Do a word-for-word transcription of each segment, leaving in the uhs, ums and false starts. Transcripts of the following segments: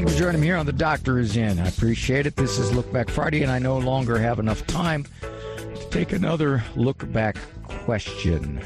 you for joining me here on The Doctor Is In. I appreciate it. This is Look Back Friday, and I no longer have enough time to take another Look Back question.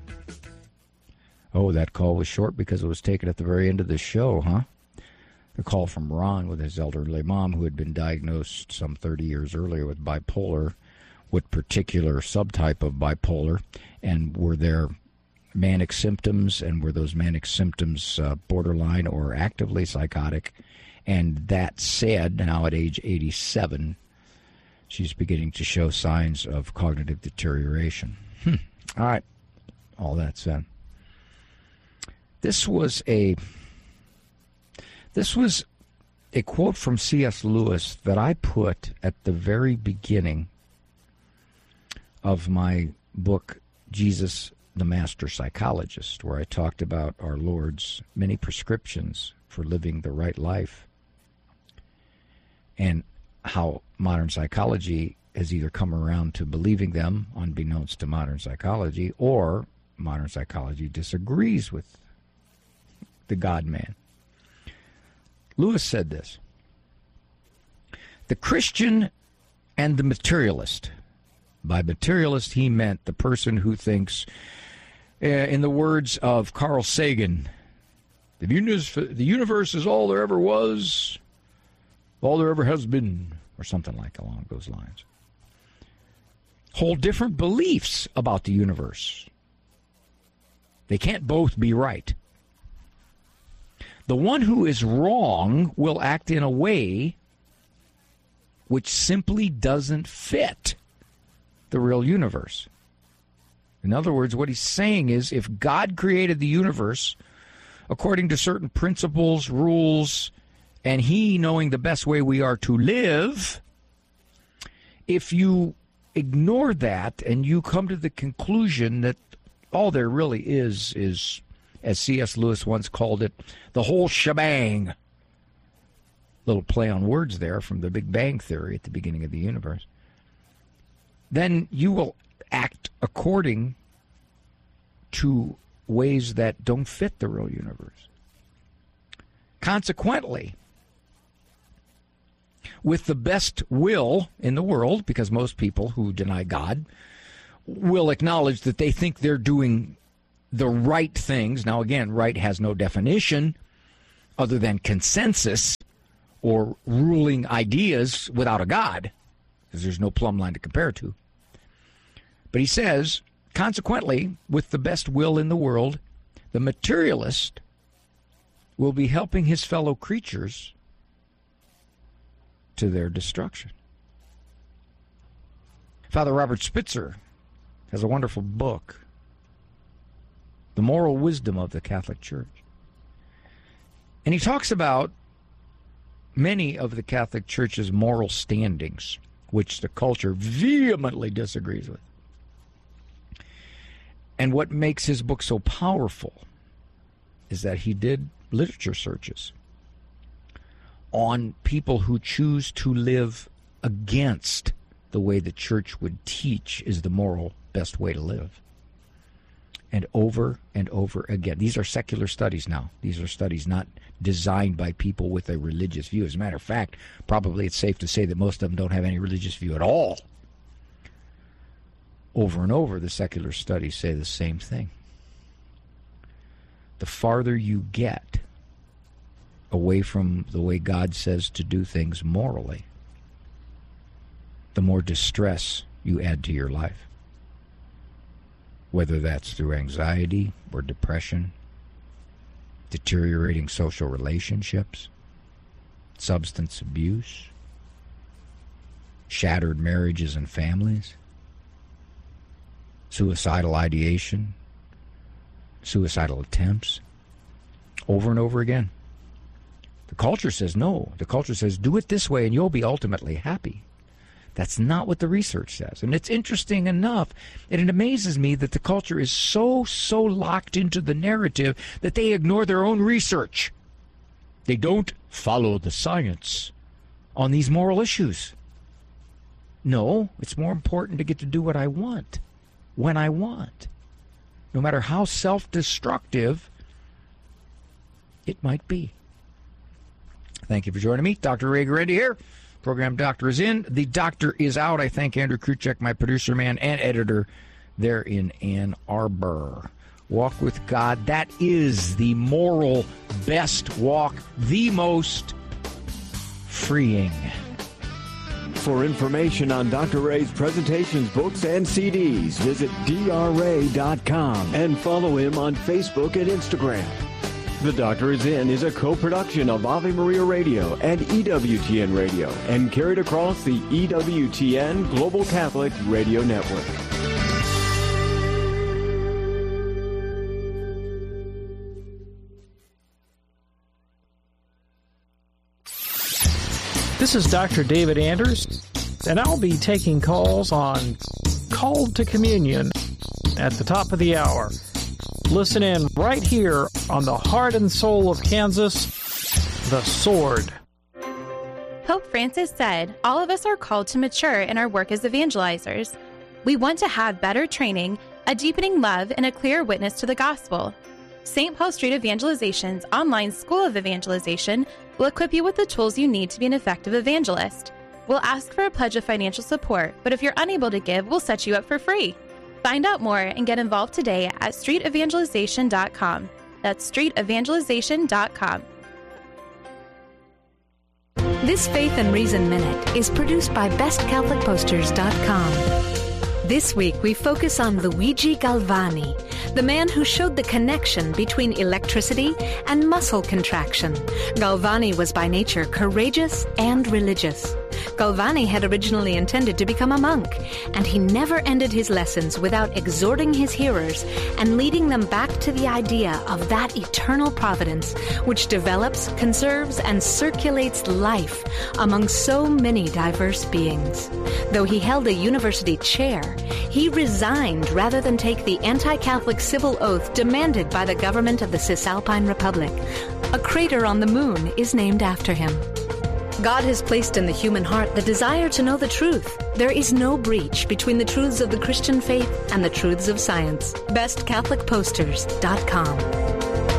Oh, that call was short because it was taken at the very end of the show, huh? The call from Ron with his elderly mom, who had been diagnosed some thirty years earlier with bipolar, what particular subtype of bipolar, and were there manic symptoms, and were those manic symptoms uh, borderline or actively psychotic? And that said, now at age eighty-seven, she's beginning to show signs of cognitive deterioration. Hmm. All right, all that said, this was a this was a quote from C S Lewis that I put at the very beginning of my book, Jesus, the Master Psychologist, where I talked about our Lord's many prescriptions for living the right life and how modern psychology has either come around to believing them, unbeknownst to modern psychology, or modern psychology disagrees with the God-man. Lewis said this: the Christian and the materialist. By materialist, he meant the person who thinks, uh, in the words of Carl Sagan, the universe, the universe is all there ever was, all there ever has been, or something like along those lines. Hold different beliefs about the universe. They can't both be right. The one who is wrong will act in a way which simply doesn't fit the real universe. In other words, what he's saying is, if God created the universe according to certain principles, rules, and he knowing the best way we are to live, if you ignore that and you come to the conclusion that all there really is is, as C S Lewis once called it, the whole shebang. Little play on words there from the Big Bang Theory at the beginning of the universe. Then you will act according to ways that don't fit the real universe. Consequently, with the best will in the world, because most people who deny God will acknowledge that they think they're doing the right things. Now, again, right has no definition other than consensus or ruling ideas without a God, because there's no plumb line to compare to. But he says, consequently, with the best will in the world, the materialist will be helping his fellow creatures to their destruction. Father Robert Spitzer has a wonderful book, The Moral Wisdom of the Catholic Church. And he talks about many of the Catholic Church's moral standings, which the culture vehemently disagrees with. And what makes his book so powerful is that he did literature searches on people who choose to live against the way the church would teach is the moral best way to live. And over and over again. These are secular studies now. These are studies not designed by people with a religious view. As a matter of fact, probably it's safe to say that most of them don't have any religious view at all. Over and over, the secular studies say the same thing. The farther you get away from the way God says to do things morally, the more distress you add to your life. Whether that's through anxiety or depression, deteriorating social relationships, substance abuse, shattered marriages and families, suicidal ideation, suicidal attempts, over and over again. The culture says no. The culture says do it this way and you'll be ultimately happy. That's not what the research says. And it's interesting enough, and it amazes me that the culture is so, so locked into the narrative that they ignore their own research. They don't follow the science on these moral issues. No, it's more important to get to do what I want, when I want, no matter how self-destructive it might be. Thank you for joining me. Doctor Ray Guarendi here. Program Doctor is in. The Doctor is out. I thank Andrew Kruchek, my producer man and editor there in Ann Arbor. Walk with God. That is the moral best walk, the most freeing. For information on Doctor Ray's presentations, books, and C Ds, visit D R ray dot com and follow him on Facebook and Instagram. The Doctor is In is a co-production of Ave Maria Radio and E W T N Radio and carried across the E W T N Global Catholic Radio Network. This is Doctor David Anders, and I'll be taking calls on Called to Communion at the top of the hour. Listen in right here on the heart and soul of Kansas, The Sword. Pope Francis said, all of us are called to mature in our work as evangelizers. We want to have better training, a deepening love, and a clear witness to the gospel. Saint Paul Street Evangelization's online School of Evangelization will equip you with the tools you need to be an effective evangelist. We'll ask for a pledge of financial support, but if you're unable to give, we'll set you up for free. Find out more and get involved today at street evangelization dot com. That's street evangelization dot com. This Faith and Reason Minute is produced by best catholic posters dot com. This week, we focus on Luigi Galvani, the man who showed the connection between electricity and muscle contraction. Galvani was by nature courageous and religious. Galvani had originally intended to become a monk, and he never ended his lessons without exhorting his hearers and leading them back to the idea of that eternal providence which develops, conserves, and circulates life among so many diverse beings. Though he held a university chair, he resigned rather than take the anti-Catholic civil oath demanded by the government of the Cisalpine Republic. A crater on the moon is named after him. God has placed in the human heart the desire to know the truth. There is no breach between the truths of the Christian faith and the truths of science. best catholic posters dot com.